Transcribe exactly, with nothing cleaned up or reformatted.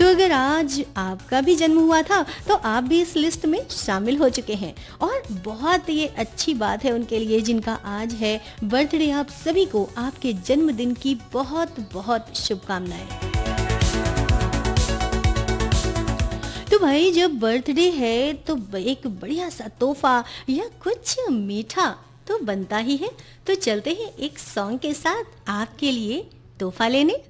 तो अगर आज आपका भी जन्म हुआ था तो आप भी इस लिस्ट में शामिल हो चुके हैं और बहुत ये अच्छी बात है उनके लिए जिनका आज है बर्थडे। आप सभी को आपके जन्मदिन की बहुत बहुत शुभकामनाएं। तो भाई जब बर्थडे है तो एक बढ़िया सा तोहफा या कुछ मीठा तो बनता ही है। तो चलते हैं एक सॉन्ग के साथ आपके लिए तोहफा लेने।